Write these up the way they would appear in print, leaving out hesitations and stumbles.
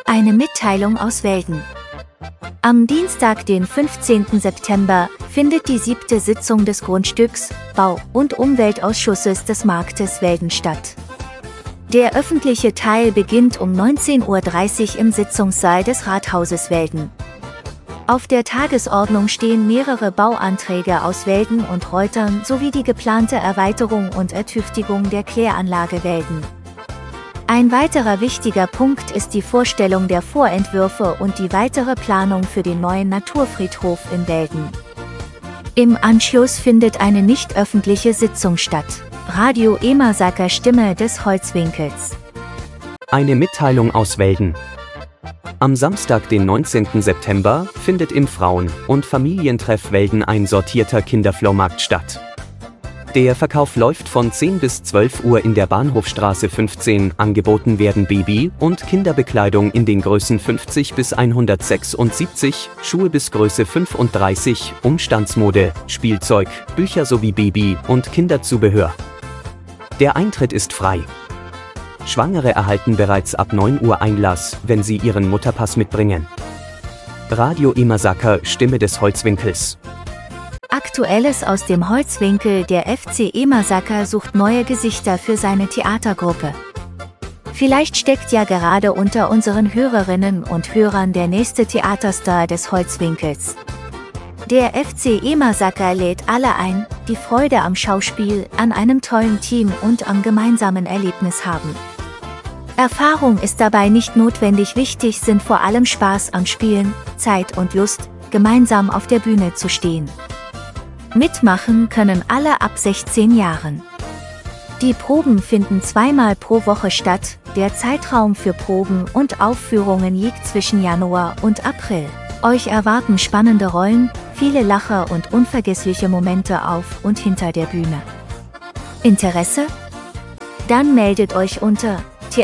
Eine Mitteilung aus Welden. Am Dienstag, den 15. September, findet die 7. Sitzung des Grundstücks-, Bau- und Umweltausschusses des Marktes Welden statt. Der öffentliche Teil beginnt um 19:30 Uhr im Sitzungssaal des Rathauses Welden. Auf der Tagesordnung stehen mehrere Bauanträge aus Welden und Reutern sowie die geplante Erweiterung und Ertüchtigung der Kläranlage Welden. Ein weiterer wichtiger Punkt ist die Vorstellung der Vorentwürfe und die weitere Planung für den neuen Naturfriedhof in Welden. Im Anschluss findet eine nicht öffentliche Sitzung statt. Radio Emersaker Stimme des Holzwinkels. Eine Mitteilung aus Welden. Am Samstag, den 19. September, findet im Frauen- und Familientreff Welden ein sortierter Kinderflohmarkt statt. Der Verkauf läuft von 10 bis 12 Uhr in der Bahnhofstraße 15. Angeboten werden Baby- und Kinderbekleidung in den Größen 50 bis 176, Schuhe bis Größe 35, Umstandsmode, Spielzeug, Bücher sowie Baby- und Kinderzubehör. Der Eintritt ist frei. Schwangere erhalten bereits ab 9 Uhr Einlass, wenn sie ihren Mutterpass mitbringen. Radio Emersaker Stimme des Holzwinkels. Aktuelles aus dem Holzwinkel: Der FC Emersaker sucht neue Gesichter für seine Theatergruppe. Vielleicht steckt ja gerade unter unseren Hörerinnen und Hörern der nächste Theaterstar des Holzwinkels. Der FC Emersaker lädt alle ein, die Freude am Schauspiel, an einem tollen Team und am gemeinsamen Erlebnis haben. Erfahrung ist dabei nicht notwendig, wichtig sind vor allem Spaß am Spielen, Zeit und Lust, gemeinsam auf der Bühne zu stehen. Mitmachen können alle ab 16 Jahren. Die Proben finden zweimal pro Woche statt, der Zeitraum für Proben und Aufführungen liegt zwischen Januar und April. Euch erwarten spannende Rollen, viele Lacher und unvergessliche Momente auf und hinter der Bühne. Interesse? Dann meldet euch unter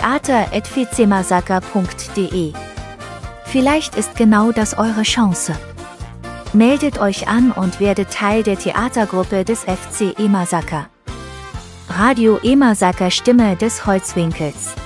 theater@vcemasaka.de. Vielleicht ist genau das eure Chance. Meldet euch an und werdet Teil der Theatergruppe des FC Emersaker. Radio Emersaker Stimme des Holzwinkels.